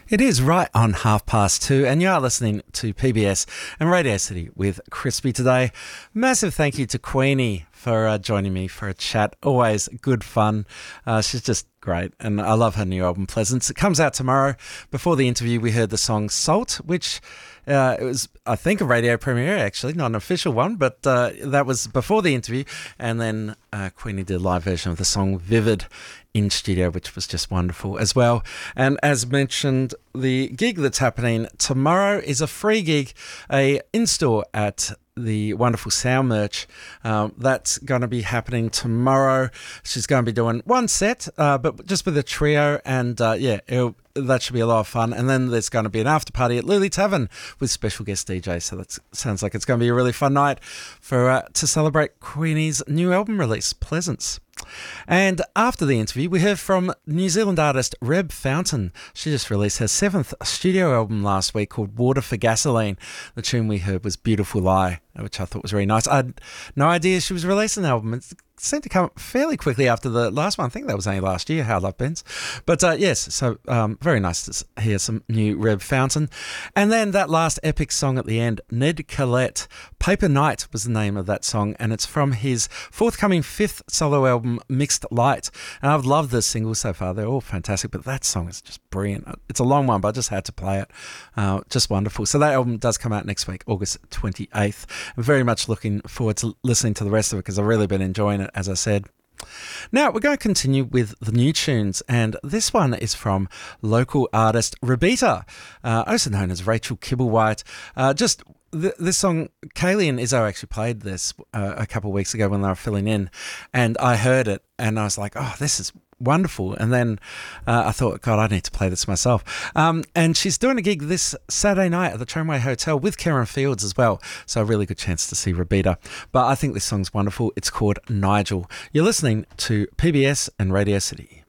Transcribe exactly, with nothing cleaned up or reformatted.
It is right on half past two, and you are listening to P B S and Radio City with Crispy today. Massive thank you to Queenie for uh, joining me for a chat. Always good fun. Uh, she's just great, and I love her new album, Pleasance. It comes out tomorrow. Before the interview, we heard the song Salt, which uh, it was, I think, a radio premiere, actually, not an official one, but uh, that was before the interview. And then uh, Queenie did a live version of the song Vivid in studio, which was just wonderful as well. And as mentioned, the gig that's happening tomorrow is a free gig, a in-store at the wonderful Sound Merch. Um, that's going to be happening tomorrow. She's going to be doing one set, uh, but just with a trio, and uh, yeah, it'll, that should be a lot of fun. And then there's going to be an after party at Lily Tavern with special guest D J. So that sounds like it's going to be a really fun night for uh, to celebrate Queenie's new album release, Pleasance. And after the interview, we heard from New Zealand artist Reb Fountain. She just released her seventh studio album last week called Water for Gasoline. The tune we heard was Beautiful Lie, which I thought was really nice. I had no idea she was releasing an album. It seemed to come fairly quickly after the last one. I think that was only last year, How Love Bends. But uh, yes, so um, very nice to hear some new Reb Fountain. And then that last epic song at the end, Ned Collette. Paper Night was the name of that song, and it's from his forthcoming fifth solo album, Mixed Light. And I've loved the singles so far. They're all fantastic, but that song is just brilliant. It's a long one, but I just had to play it. Uh, just wonderful. So that album does come out next week, August twenty-eighth. I'm very much looking forward to listening to the rest of it because I've really been enjoying it, as I said. Now, we're going to continue with the new tunes, and this one is from local artist Robita, uh, also known as Rachel Kibblewhite. Uh, just th- this song, Kaylee and Izzo actually played this uh, a couple of weeks ago when they were filling in, and I heard it, and I was like, oh, this is wonderful. And then uh, I thought, God, I need to play this myself. Um, and she's doing a gig this Saturday night at the Tramway Hotel with Karen Fields as well. So a really good chance to see Robita. But I think this song's wonderful. It's called Nigel. You're listening to P B S and Radio City.